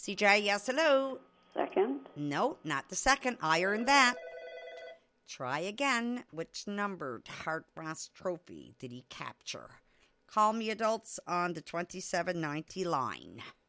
CJ, yes, hello. Second. No, not the second. I earned that. Try again. Which numbered Hart Brass Trophy did he capture? Call me, adults, on the 2790 line.